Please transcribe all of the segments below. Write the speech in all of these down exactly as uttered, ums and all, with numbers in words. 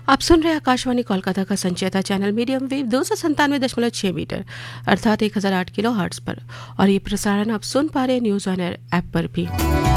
आप सुन रहे हैं आकाशवाणी कोलकाता का संचेता चैनल मीडियम वेव दो सौ संतानवे दशमलव छह मीटर अर्थात एक हजार आठ किलो हर्ट्ज पर, और ये प्रसारण आप सुन पा रहे हैं न्यूज ऑन एयर ऐप पर भी।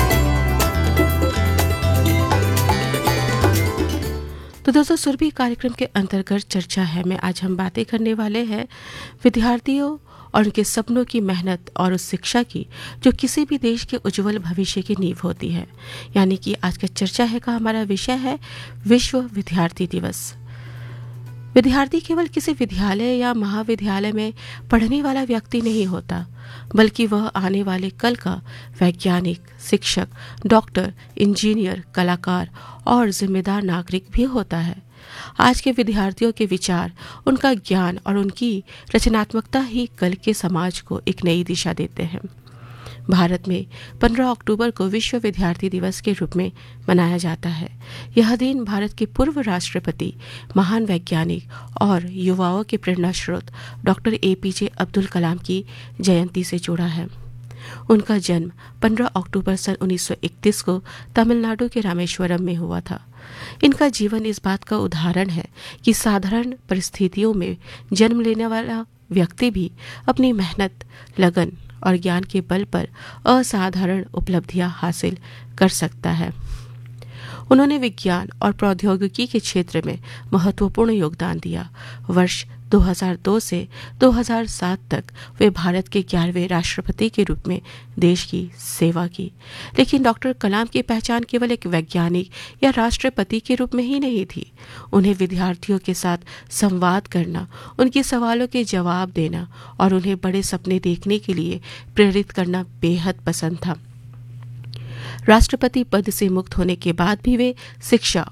तो दोस्तों, सुरभि कार्यक्रम के अंतर्गत चर्चा है में आज हम बातें करने वाले हैं विद्यार्थियों और उनके सपनों की मेहनत और उस शिक्षा की जो किसी भी देश के उज्जवल भविष्य की नींव होती है। यानी कि आज का चर्चा है का हमारा विषय है विश्व विद्यार्थी दिवस। विद्यार्थी केवल किसी विद्यालय या महाविद्यालय में पढ़ने वाला व्यक्ति नहीं होता, बल्कि वह आने वाले कल का वैज्ञानिक, शिक्षक, डॉक्टर, इंजीनियर, कलाकार और जिम्मेदार नागरिक भी होता है। आज के विद्यार्थियों के विचार, उनका ज्ञान और उनकी रचनात्मकता ही कल के समाज को एक नई दिशा देते हैं। भारत में पंद्रह अक्टूबर को विश्व विद्यार्थी दिवस के रूप में मनाया जाता है। यह दिन भारत के पूर्व राष्ट्रपति, महान वैज्ञानिक और युवाओं के प्रेरणा स्रोत डॉक्टर ए पी जे अब्दुल कलाम की जयंती से जुड़ा है। उनका जन्म पंद्रह अक्टूबर सन उन्नीस सौ इकतीस को तमिलनाडु के रामेश्वरम में हुआ था। इनका जीवन इस बात का उदाहरण है कि साधारण परिस्थितियों में जन्म लेने वाला व्यक्ति भी अपनी मेहनत, लगन और ज्ञान के बल पर असाधारण उपलब्धियां हासिल कर सकता है। उन्होंने विज्ञान और प्रौद्योगिकी के क्षेत्र में महत्वपूर्ण योगदान दिया। वर्ष दो हज़ार दो से दो हज़ार सात तक वे भारत के ग्यारहवें राष्ट्रपति के रूप में देश की सेवा की। लेकिन डॉक्टर कलाम की पहचान केवल एक वैज्ञानिक या राष्ट्रपति के रूप में ही नहीं थी। उन्हें विद्यार्थियों के साथ संवाद करना, उनके सवालों के जवाब देना और उन्हें बड़े सपने देखने के लिए प्रेरित करना बेहद पसंद था। राष्ट्रपति पद से मुक्त होने के बाद भी वे शिक्षा